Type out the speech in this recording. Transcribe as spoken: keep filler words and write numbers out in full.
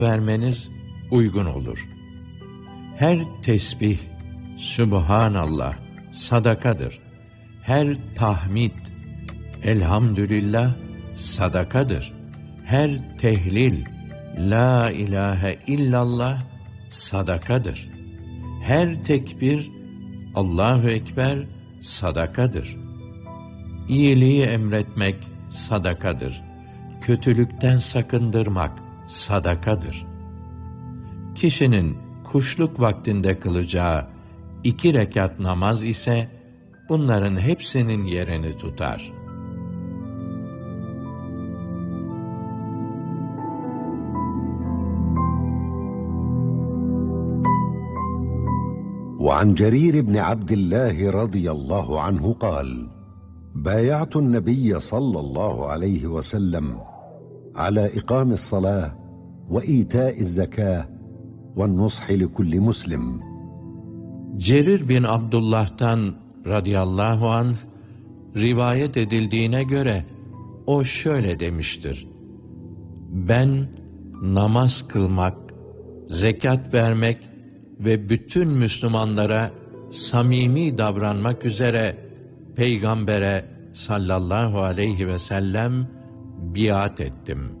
vermeniz uygun olur. Her tesbih, Sübhanallah, sadakadır. Her tahmid, Elhamdülillah, sadakadır. Her tehlil, La ilahe illallah, sadakadır. Her tekbir, Allahu Ekber, sadakadır. İyiliği emretmek sadakadır. Kötülükten sakındırmak sadakadır. Kişinin kuşluk vaktinde kılacağı iki rekat namaz ise bunların hepsinin yerini tutar. وعن جرير بن عبد الله رضي الله عنه قال: بايعت النبي صلى الله عليه وسلم على إقام الصلاة وإيتاء الزكاة والنصح لكل مسلم. Cerir bin Abdullah'tan radıyallahu anh rivayet edildiğine göre o şöyle demiştir: ben namaz kılmak, zekat vermek ve bütün Müslümanlara samimi davranmak üzere Peygamber'e sallallahu aleyhi ve sellem biat ettim.